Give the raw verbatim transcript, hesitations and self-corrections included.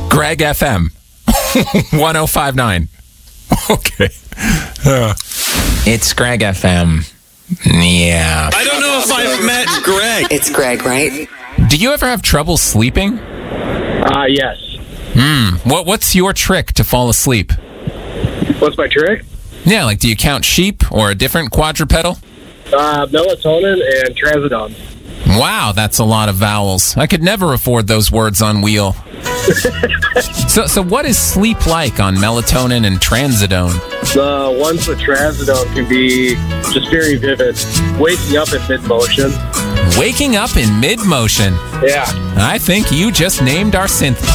Greg F M. one oh five point nine. Okay. Uh, it's Greg F M. Yeah. I don't know if I've met Greg. It's Greg, right? Do you ever have trouble sleeping? Uh, yes. Hmm. What, what's your trick to fall asleep? What's my trick? Yeah, like do you count sheep or a different quadrupedal? Uh, melatonin and trazodone. Wow, that's a lot of vowels. I could never afford those words on wheel. so, so what is sleep like on melatonin and trazodone? The ones with trazodone can be just very vivid. Waking up in mid-motion. Waking up in mid-motion. Yeah. I think you just named our synth